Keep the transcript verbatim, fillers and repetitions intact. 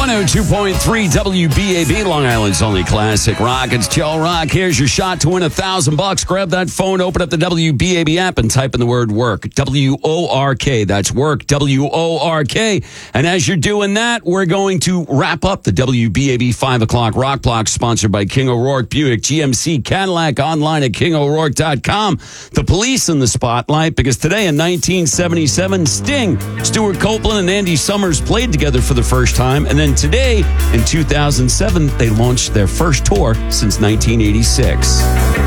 one oh two point three W B A B, Long Island's only classic rock. It's Joe Rock. Here's your shot to win a thousand bucks. Grab that phone, open up the W B A B app, and type in the word work. W O R K. That's work. W O R K. And as you're doing that, we're going to wrap up the W B A B five o'clock Rock Block, sponsored by King O'Rourke Buick G M C Cadillac, online at king o'rourke dot com. The police in the spotlight, because today in nineteen seventy-seven, Sting, Stuart Copeland, and Andy Summers played together for the first time. And then today, in two thousand seven, they launched their first tour since nineteen eighty-six.